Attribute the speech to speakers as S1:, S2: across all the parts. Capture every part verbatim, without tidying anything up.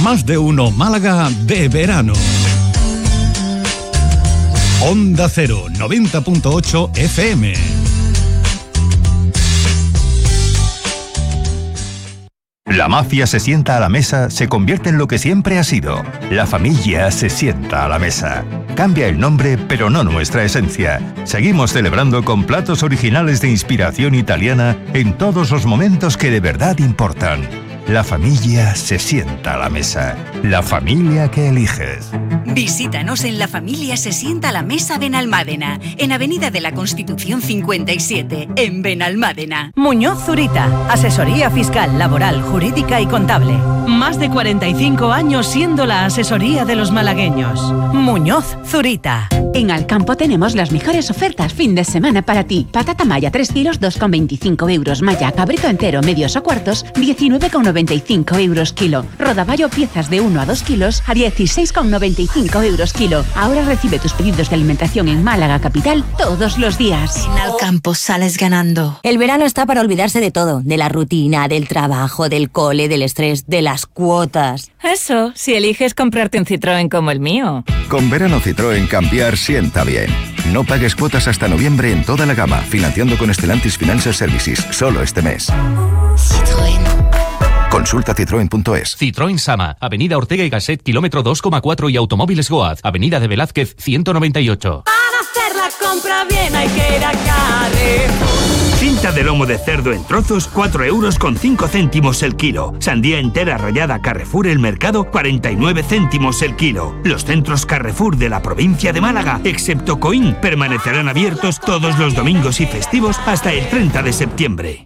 S1: Más de uno Málaga de verano. Onda Cero, noventa punto ocho F M.
S2: La mafia se sienta a la mesa, se convierte en lo que siempre ha sido. La familia se sienta a la mesa. Cambia el nombre, pero no nuestra esencia. Seguimos celebrando con platos originales de inspiración italiana en todos los momentos que de verdad importan. La familia se sienta a la mesa. La familia que eliges.
S3: Visítanos en La Familia se sienta a la mesa Benalmádena, en Avenida de la Constitución cincuenta y siete, en Benalmádena.
S4: Muñoz Zurita, asesoría fiscal, laboral, jurídica y contable. Más de cuarenta y cinco años siendo la asesoría de los malagueños. Muñoz Zurita.
S5: En Alcampo tenemos las mejores ofertas fin de semana para ti. Patata maya tres kilos, dos con veinticinco euros. Maya cabrito entero, medios o cuartos, diecinueve con noventa y cinco euros kilo. Rodaballo piezas de uno a dos kilos a dieciséis con noventa y cinco euros kilo. Ahora recibe tus pedidos de alimentación en Málaga capital todos los días.
S6: En Alcampo sales ganando.
S7: El verano está para olvidarse de todo, de la rutina, del trabajo, del cole, del estrés, de las cuotas.
S8: Eso, si eliges comprarte un Citroën como el mío.
S9: Con verano Citroën cambiar sienta bien. No pagues cuotas hasta noviembre en toda la gama, financiando con Stellantis Financial Services, solo este mes.
S6: Citroën.
S9: Consulta citroen punto es.
S10: Citroën Sama, Avenida Ortega y Gasset, kilómetro dos coma cuatro y Automóviles Goaz, Avenida de Velázquez, ciento noventa y ocho.
S11: Para hacer la compra bien hay que ir a Carrefour.
S12: Cinta de lomo de cerdo en trozos, cuatro euros con cinco céntimos el kilo. Sandía entera rallada Carrefour El Mercado, cuarenta y nueve céntimos el kilo. Los centros Carrefour de la provincia de Málaga, excepto Coín, permanecerán abiertos todos los domingos y festivos hasta el treinta de septiembre.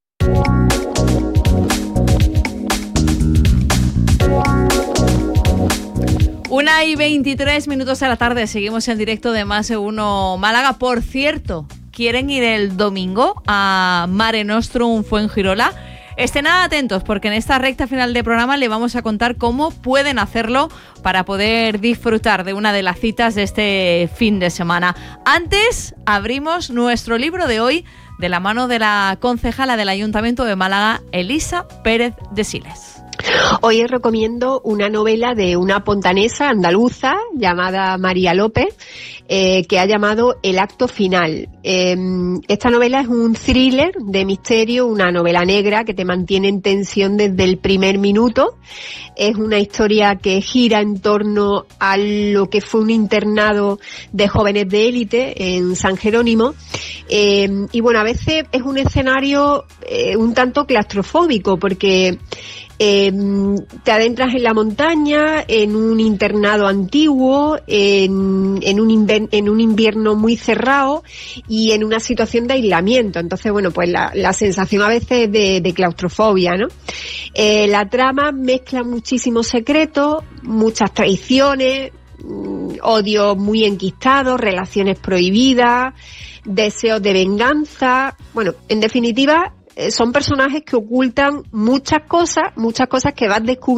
S13: Una y veintitrés minutos de la tarde, seguimos en directo de Más de Uno Málaga. Por cierto, ¿quieren ir el domingo a Mare Nostrum Fuengirola? Estén atentos porque en esta recta final de programa le vamos a contar cómo pueden hacerlo para poder disfrutar de una de las citas de este fin de semana. Antes, abrimos nuestro libro de hoy de la mano de la concejala del Ayuntamiento de Málaga, Elisa Pérez de Siles.
S14: Hoy os recomiendo una novela de una pontanesa andaluza llamada María López, eh, que ha llamado El acto final. Eh, esta novela es un thriller de misterio, una novela negra que te mantiene en tensión desde el primer minuto. Es una historia que gira en torno a lo que fue un internado de jóvenes de élite en San Jerónimo. Eh, y bueno, a veces es un escenario eh, un tanto claustrofóbico porque Eh, te adentras en la montaña, en un internado antiguo, en, en, un inver- en un invierno muy cerrado y en una situación de aislamiento. Entonces, bueno, pues la, la sensación a veces de, de claustrofobia, ¿no? Eh, la trama mezcla muchísimos secretos, muchas traiciones, mmm, odios muy enquistados, relaciones prohibidas, deseos de venganza. Bueno, en definitiva, son personajes que ocultan muchas cosas, muchas cosas que vas descubriendo